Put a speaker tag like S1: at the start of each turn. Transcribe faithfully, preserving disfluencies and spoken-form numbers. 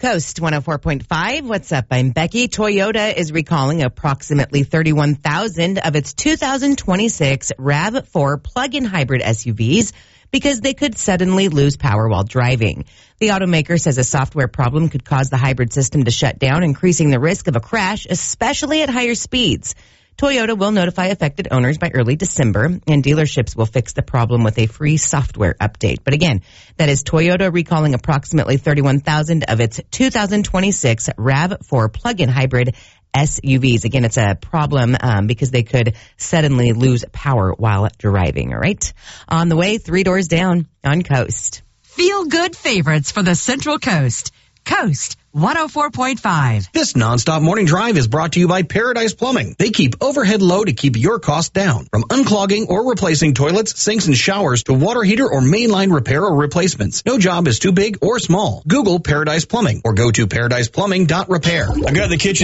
S1: Coast one oh four point five. What's up? I'm Becky. Toyota is recalling approximately thirty-one thousand of its two thousand twenty-six RAV four plug-in hybrid S U Vs because they could suddenly lose power while driving. The automaker says a software problem could cause the hybrid system to shut down, increasing the risk of a crash, especially at higher speeds. Toyota will notify affected owners by early December, and dealerships will fix the problem with a free software update. But again, that is Toyota recalling approximately thirty-one thousand of its two thousand twenty-six RAV four plug-in hybrid S U Vs. Again, it's a problem um, because they could suddenly lose power while driving, all right? On the way, Three Doors Down on Coast.
S2: Feel good favorites for the Central Coast. Coast one oh four point five.
S3: This nonstop morning drive is brought to you by Paradise Plumbing. They keep overhead low to keep your costs down. From unclogging or replacing toilets, sinks, and showers to water heater or mainline repair or replacements. No job is too big or small. Google Paradise Plumbing or go to paradise plumbing dot repair. I got the kitchen